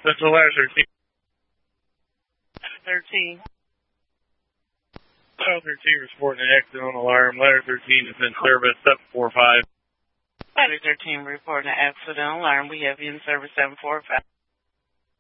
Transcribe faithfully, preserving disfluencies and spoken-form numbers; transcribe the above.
That's the ladder thirteen. thirteen. Ladder thirteen reporting an accident alarm. Ladder thirteen is in service, seven four five. Ladder thirteen reporting an accident alarm. We have you in service seven four five.